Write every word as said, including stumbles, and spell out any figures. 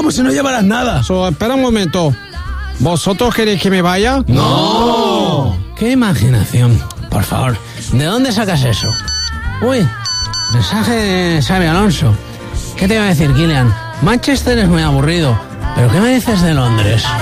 como si no llevaras nada. So, espera un momento. ¿Vosotros queréis que me vaya? ¡No! ¡Qué imaginación! Por favor, ¿de dónde sacas eso? Uy, mensaje de Xabi Alonso. ¿Qué te iba a decir, Kylian? Manchester es muy aburrido. ¿Pero qué me dices de Londres?